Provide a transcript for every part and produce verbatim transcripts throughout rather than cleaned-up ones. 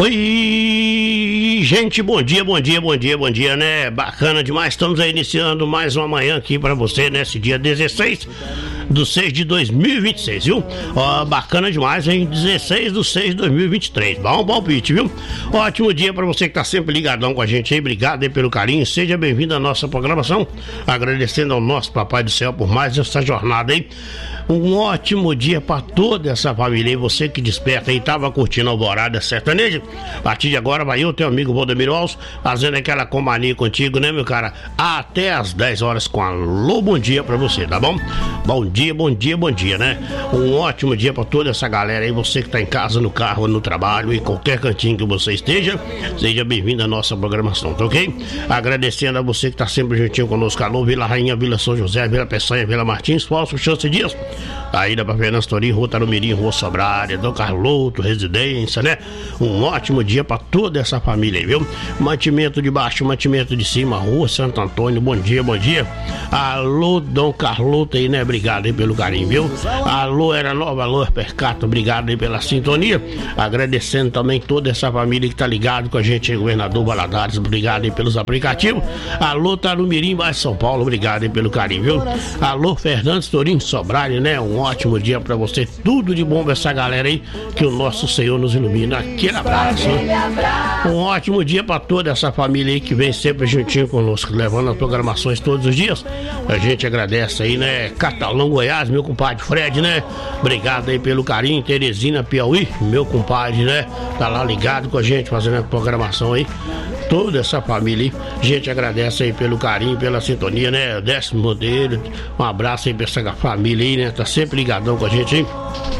Oi, gente, bom dia, bom dia, bom dia, bom dia, né? Bacana demais, estamos aí iniciando mais uma manhã aqui pra você, nesse dia dezesseis do seis de dois mil e vinte e seis, viu? Ó, bacana demais, hein? dezesseis do seis de dois mil e vinte e três, bom palpite, viu? Ótimo dia pra você que tá sempre ligadão com a gente aí, obrigado aí pelo carinho, seja bem-vindo à nossa programação, agradecendo ao nosso Papai do Céu por mais essa jornada aí. Um ótimo dia pra toda essa família. E você que desperta aí, tava curtindo a Alvorada Sertaneja. A partir de agora vai eu, teu amigo Valdemiro Alves, fazendo aquela companhia contigo, né, meu cara? Até às dez horas com alô, bom dia pra você, tá bom? Bom dia, bom dia, bom dia, né? Um ótimo dia pra toda essa galera aí. Você que tá em casa, no carro, no trabalho, em qualquer cantinho que você esteja, seja bem-vindo à nossa programação, tá ok? Agradecendo a você que tá sempre juntinho conosco. Alô, Vila Rainha, Vila São José, Vila Peçanha, Vila Martins, Falso, Chance Dias. A ida pra Fernando Torim, Rua Tarumirim, Rua Sobrária, Dom Carloto, Residência, né? Um ótimo dia pra toda essa família aí, viu? Mantimento de baixo, mantimento de cima, Rua Santo Antônio, bom dia, bom dia. Alô, Dom Carloto aí, né? Obrigado aí pelo carinho, viu? Alô, Era Nova, alô, Percato, obrigado aí pela sintonia. Agradecendo também toda essa família que tá ligado com a gente aí, Governador Valadares, obrigado aí pelos aplicativos. Alô, Tarumirim, mais São Paulo, obrigado aí pelo carinho, viu? Alô, Fernando Torim, Sobrária, né? Um ótimo dia pra você, tudo de bom pra essa galera aí, que o nosso Senhor nos ilumina. Aquele abraço. Um ótimo dia pra toda essa família aí que vem sempre juntinho conosco, levando as programações todos os dias. A gente agradece aí, né? Catalão, Goiás, meu compadre Fred, né? Obrigado aí pelo carinho. Teresina, Piauí, meu compadre, né? Tá lá ligado com a gente, fazendo a programação aí. Toda essa família aí, a gente agradece aí pelo carinho, pela sintonia, né? Décimo Modelo, um abraço aí pra essa família aí, né? Tá sempre ligadão com a gente, hein?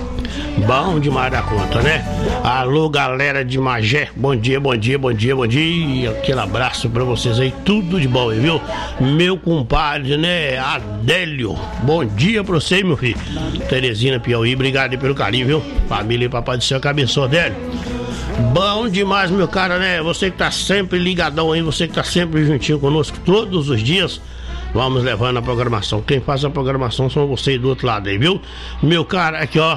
Bom demais da conta, né? Alô, galera de Magé, bom dia, bom dia, bom dia, bom dia. Aquele abraço pra vocês aí, tudo de bom, viu? Meu compadre, né? Adélio, bom dia pra você, meu filho. Teresina, Piauí, obrigado aí pelo carinho, viu? Família e Papai do Céu, que abençoe, Adélio. Bom demais, meu cara, né? Você que tá sempre ligadão aí, você que tá sempre juntinho conosco todos os dias. Vamos levando a programação. Quem faz a programação são vocês do outro lado aí, viu? Meu cara, aqui ó,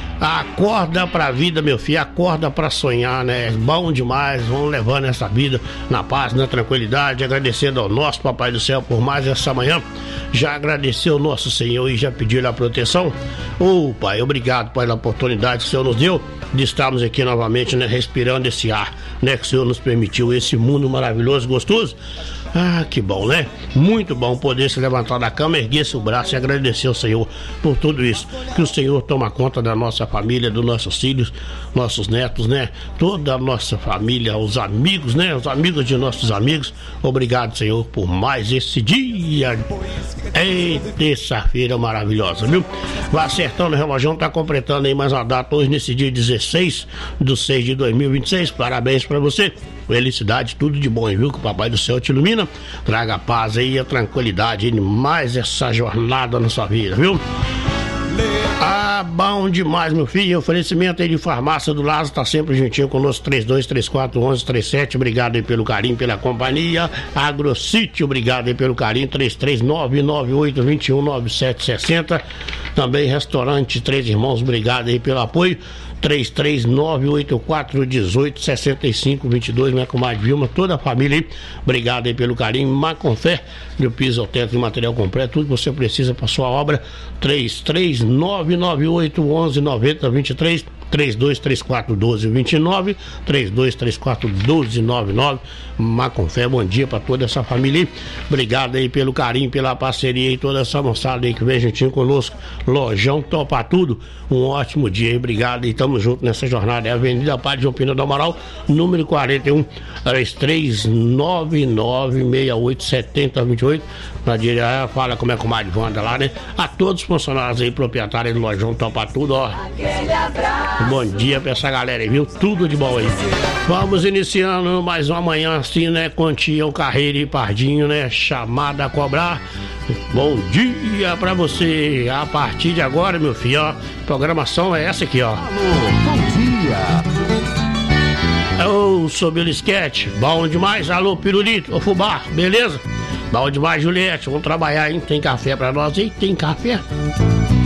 acorda pra vida, meu filho, acorda pra sonhar, né? Bom demais, vamos levando essa vida na paz, na tranquilidade, agradecendo ao nosso Papai do Céu por mais essa manhã. Já agradeceu ao nosso Senhor e já pediu a proteção. Ô, Pai, obrigado pela oportunidade que o Senhor nos deu de estarmos aqui novamente, né? Respirando esse ar, né? Que o Senhor nos permitiu, esse mundo maravilhoso, gostoso. Ah, que bom, né? Muito bom poder se levantar da cama, erguer seu braço e agradecer ao Senhor por tudo isso. Que o Senhor toma conta da nossa família, dos nossos filhos, nossos netos, né? Toda a nossa família, os amigos, né? Os amigos de nossos amigos. Obrigado, Senhor, por mais esse dia. É terça-feira maravilhosa, viu? Vai acertando o relógio, tá completando aí mais uma data hoje, nesse dia dezesseis do seis de dois mil e vinte e seis. Parabéns pra você. Felicidade, tudo de bom, viu? Que o Papai do Céu te ilumina, traga a paz aí, a tranquilidade e mais essa jornada na sua vida, viu? Ah, bom demais, meu filho. Oferecimento aí de farmácia do Lázaro, tá sempre juntinho conosco, três dois três quatro, um um três sete. Obrigado aí pelo carinho, pela companhia. Agrocity, obrigado aí pelo carinho, três três nove nove oito dois um nove sete seis zero. Também Restaurante Três Irmãos, obrigado aí pelo apoio. três três nove oito quatro um oito seis cinco dois dois, minha comadre Vilma, toda a família aí, obrigado aí pelo carinho. Maconfé, meu piso autêntico e material completo, tudo que você precisa para sua obra, três três nove nove oito um um nove zero dois três, três dois três quatro um dois dois nove, três dois três quatro um dois nove nove. Maconfé, bom dia para toda essa família aí, obrigado aí pelo carinho, pela parceria e toda essa moçada aí que vem juntinho conosco. Lojão Topa Tudo, um ótimo dia aí, obrigado e tamo junto nessa jornada. É a Avenida Padre João Pina do Amaral, número quarenta e um, três três nove nove seis oito sete zero dois oito. Na direita, fala como é que o Mário Wanda lá, né? A todos os funcionários aí, proprietários do Lojão Topa Tudo, ó. Bom dia pra essa galera aí, viu? Tudo de bom aí. Vamos iniciando mais uma manhã assim, né? Com Tião Carreira e Pardinho, né? Chamada a cobrar. Bom dia pra você. A partir de agora, meu filho, ó, a programação é essa aqui, ó. Alô, bom dia. Ô, sobre o esquete, bom demais. Alô, Pirulito, ô Fubá, beleza? Bom demais, Juliette, vamos trabalhar, hein? Tem café pra nós aí? Tem café?